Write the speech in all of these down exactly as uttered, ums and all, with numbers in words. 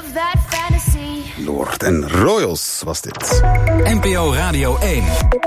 that fantasy. Lord en Royals was dit. N P O Radio één.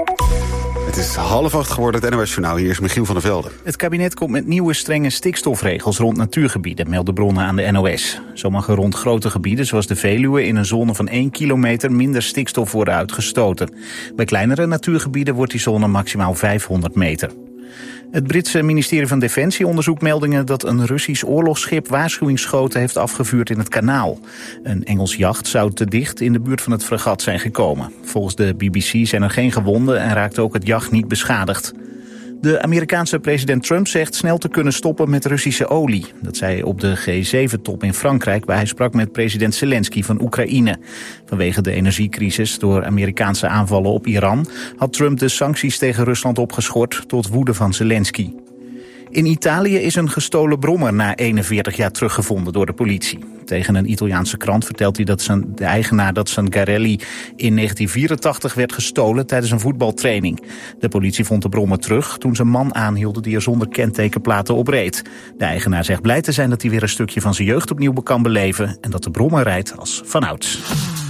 Het is half acht geworden, het N O S-journaal. Hier is Michiel van der Velde. Het kabinet komt met nieuwe strenge stikstofregels rond natuurgebieden, melden bronnen aan de N O S. Zo mag er rond grote gebieden, zoals de Veluwe, in een zone van één kilometer minder stikstof worden uitgestoten. Bij kleinere natuurgebieden wordt die zone maximaal vijfhonderd meter. Het Britse ministerie van Defensie onderzoekt meldingen dat een Russisch oorlogsschip waarschuwingsschoten heeft afgevuurd in het kanaal. Een Engels jacht zou te dicht in de buurt van het fregat zijn gekomen. Volgens de B B C zijn er geen gewonden en raakt ook het jacht niet beschadigd. De Amerikaanse president Trump zegt snel te kunnen stoppen met Russische olie. Dat zei hij op de G zeven top in Frankrijk, waar hij sprak met president Zelensky van Oekraïne. Vanwege de energiecrisis door Amerikaanse aanvallen op Iran had Trump de sancties tegen Rusland opgeschort tot woede van Zelensky. In Italië is een gestolen brommer na eenenveertig jaar teruggevonden door de politie. Tegen een Italiaanse krant vertelt hij dat zijn, de eigenaar dat Sangarelli in negentien vierentachtig werd gestolen tijdens een voetbaltraining. De politie vond de brommer terug toen ze een man aanhielden die er zonder kentekenplaten op reed. De eigenaar zegt blij te zijn dat hij weer een stukje van zijn jeugd opnieuw kan beleven en dat de brommer rijdt als vanouds.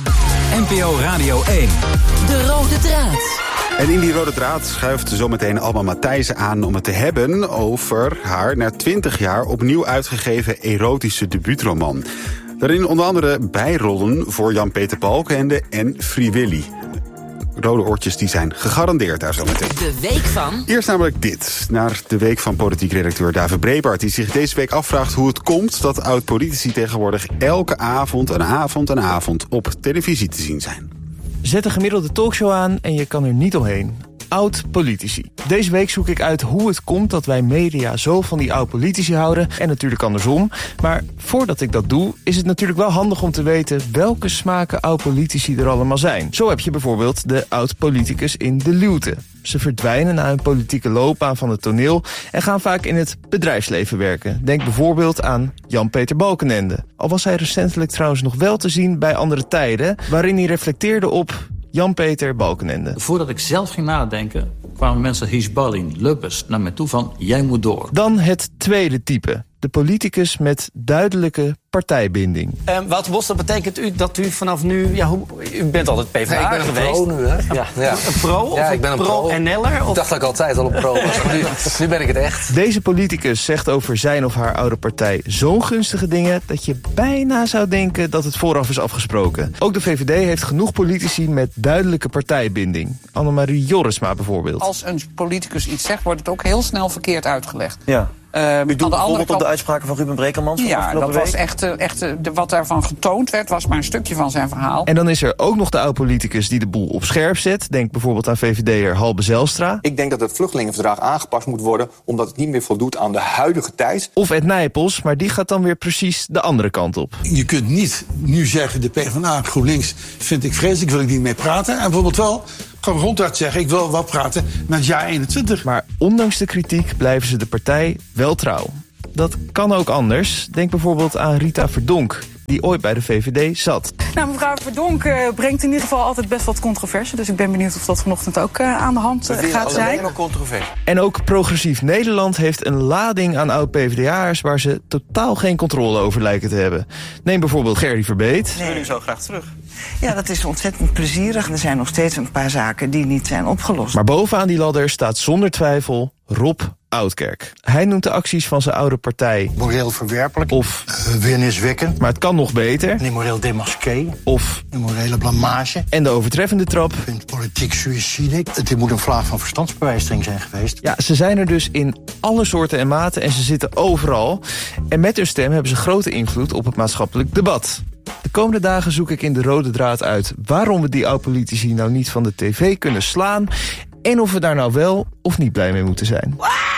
N P O Radio één. De rode draad. En in die rode draad schuift zometeen Alma Matthijssen aan om het te hebben over haar na twintig jaar opnieuw uitgegeven erotische debuutroman. Daarin onder andere bijrollen voor Jan-Peter Balkenende en Free Willy. Rode oortjes die zijn gegarandeerd daar zometeen. De week van... Eerst namelijk dit, naar de week van politiek redacteur David Brebaert, die zich deze week afvraagt hoe het komt dat oud-politici tegenwoordig elke avond en avond en avond op televisie te zien zijn. Zet een gemiddelde talkshow aan en je kan er niet omheen. Oud-politici. Deze week zoek ik uit hoe het komt dat wij media zo van die oud-politici houden. En natuurlijk andersom. Maar voordat ik dat doe, is het natuurlijk wel handig om te weten welke smaken oud-politici er allemaal zijn. Zo heb je bijvoorbeeld de oud-politicus in de luwte. Ze verdwijnen na hun politieke loopbaan van het toneel en gaan vaak in het bedrijfsleven werken. Denk bijvoorbeeld aan Jan-Peter Balkenende. Al was hij recentelijk trouwens nog wel te zien bij Andere Tijden, waarin hij reflecteerde op Jan-Peter Balkenende. Voordat ik zelf ging nadenken, kwamen mensen Hisbalin, Lubbers naar mij toe van jij moet door. Dan het tweede type. De politicus met duidelijke partijbinding. Uh, Wouter Bos, dat betekent u dat u vanaf nu... Ja, hoe, u bent altijd P v d A nee, ik ben geweest. Een pro nu, hè? Ja, ja. Een pro of ja, een ik ben een pro-N L'er? Ik dacht dat ik altijd al een pro was. nu, nu ben ik het echt. Deze politicus zegt over zijn of haar oude partij zo'n gunstige dingen dat je bijna zou denken dat het vooraf is afgesproken. Ook de V V D heeft genoeg politici met duidelijke partijbinding. Annemarie Jorritsma bijvoorbeeld. Als een politicus iets zegt, wordt het ook heel snel verkeerd uitgelegd. Ja. Uh, U doet bijvoorbeeld kant... op de uitspraken van Ruben Brekelmans van ja, afgelopen dat week? was echt, echt de, wat daarvan getoond werd, was maar een stukje van zijn verhaal. En dan is er ook nog de oud-politicus die de boel op scherp zet. Denk bijvoorbeeld aan V V D'er Halbe Zijlstra. Ik denk dat het vluchtelingenverdrag aangepast moet worden omdat het niet meer voldoet aan de huidige tijd. Of Ed Nijpels, maar die gaat dan weer precies de andere kant op. Je kunt niet nu zeggen de PvdA, GroenLinks vind ik vreselijk, wil ik niet mee praten. En bijvoorbeeld wel gewoon ronduit zeggen, ik wil wel praten met jaar eenentwintig. Maar ondanks de kritiek blijven ze de partij wel trouw. Dat kan ook anders. Denk bijvoorbeeld aan Rita Verdonk, die ooit bij de V V D zat. Nou, mevrouw Verdonk uh, brengt in ieder geval altijd best wat controverse. Dus ik ben benieuwd of dat vanochtend ook uh, aan de hand uh, gaat zijn. En ook Progressief Nederland heeft een lading aan oud-P v d A'ers waar ze totaal geen controle over lijken te hebben. Neem bijvoorbeeld Gerry Verbeet. Nee. Ik wil u zo graag terug. Ja, dat is ontzettend plezierig. Er zijn nog steeds een paar zaken die niet zijn opgelost. Maar bovenaan die ladder staat zonder twijfel Rob Oudkerk. Hij noemt de acties van zijn oude partij moreel verwerpelijk of uh, winniswekkend. Maar het kan nog beter. Een immoreel demasqué. Of een morele blamage. En de overtreffende trap. Ik vind politiek suïcide. Het moet een vlaag van verstandsbewijstering zijn geweest. Ja, ze zijn er dus in alle soorten en maten en ze zitten overal. En met hun stem hebben ze grote invloed op het maatschappelijk debat. De komende dagen zoek ik in de rode draad uit waarom we die oud-politici nou niet van de tv kunnen slaan en of we daar nou wel of niet blij mee moeten zijn.